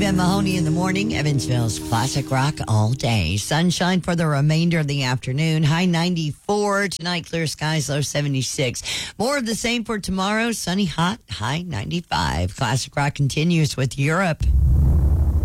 Ben Mahoney in the morning. Evansville's classic rock all day. Sunshine for the remainder of the afternoon. High 94. Tonight, clear skies, low 76. More of the same for tomorrow. Sunny, hot, high 95. Classic rock continues with Europe.